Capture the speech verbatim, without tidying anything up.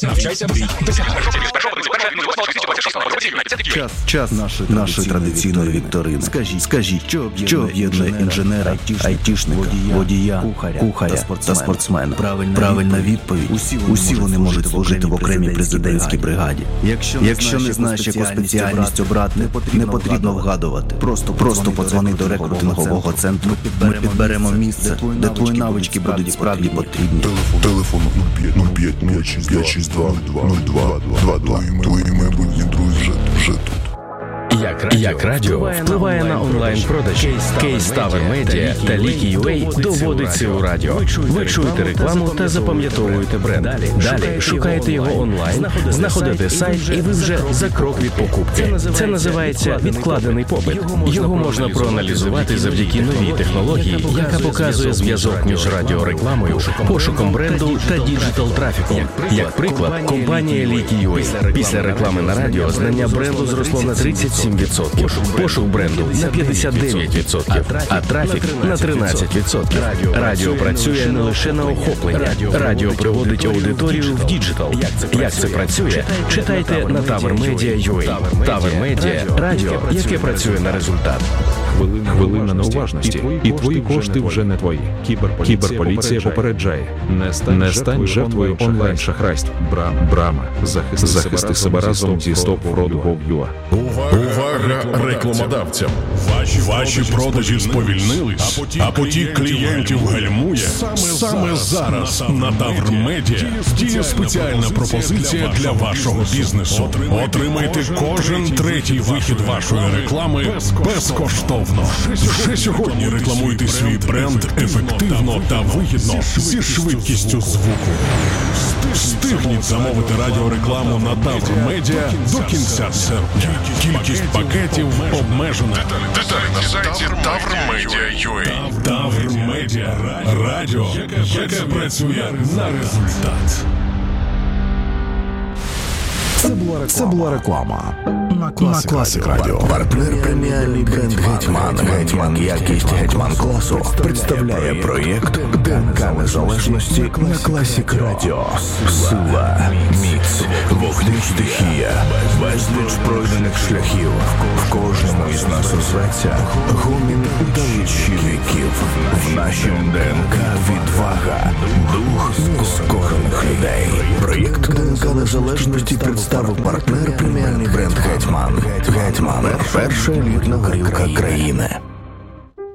Навчайся мрій. Час, час нашої, нашої традиційної вікторини. Скажіть, скажіть, що об'єднує інженера, айтішника, водія, кухаря та спортсмена? Правильна, Правильна відповідь. Усі вони, Усі вони можуть служити в окремій президентській бригаді. Якщо, Якщо не знаєш, яку спеціальність обрати, не потрібно, не потрібно вгадувати. Просто, просто подзвони до рекрутингового центру. Ми підберемо місце, де твої навички будуть справді потрібні. Телефон нуль п'ять нуль шість шість два нуль два два два. Твої майбутні друзі вже, вже тут. Як радіо, Як радіо впливає на онлайн-продажі. Кейс Tower Media та Leaky.ua доводить це у радіо. Ви чуєте рекламу та запам'ятовуєте бренд. Далі шукаєте його онлайн, знаходите сайт і ви вже за крок від покупки. Це називається відкладений попит. Його можна проаналізувати завдяки новій технології, яка показує зв'язок між радіорекламою, пошуком бренду та діджитал-трафіком. Як приклад, компанія Leaky.ua. Після реклами на радіо знання бренду зросло на тридцять сім відсотків, пошук бренду на п'ятдесят дев'ять відсотків, а трафік на тринадцять відсотків. Радіо працює не лише на охоплення. Радіо приводить аудиторію в діджитал. Як це працює? Читайте на TowerMedia.ua. TowerMedia – радіо, яке працює на результат. Хвилина, Хвилина неуважності, і твої кошти вже не твої. Кіберполіція, Кіберполіція попереджає. Не стань, не стань жертвою онлайн-шахрайств. Брама, Брама. Захисти, Захисти себе разом зі стоп фрод точка гов точка ю а. Увага рекламодавцям! Ваші, Ваші продажі сповільнились, а потік клієнтів гальмує. Саме зараз на TowerMedia діє спеціальна пропозиція для вашого бізнесу. Отримайте кожен третій вихід вашої реклами безкоштовно. Вже сьогодні рекламуйте свій бренд ефективно та вигідно зі швидкістю звуку. Встигніть замовити радіорекламу на TowerMedia до кінця серпня. Кількість пакетів обмежена. Деталі на сайті TowerMedia.ua. TowerMedia. Радіо, яке працює на результат. Це була реклама. Це була реклама. На Класик, на Класик Радіо. Партнер преміальний бренд Гетьман. Гетьман якість Гетьман класу представляє проєкт ДНК Незалежності на Класик Радіо. Сила, міць, вогню стихія, безліч пройдених шляхів. В кожному із нас озветься гомін далечі віків. В нашім ДНК відвага, дух скорених людей. Проєкт ДНК Незалежності представив партнер преміальний бренд Гетьман. Гетьман – перша елітна горілка країни.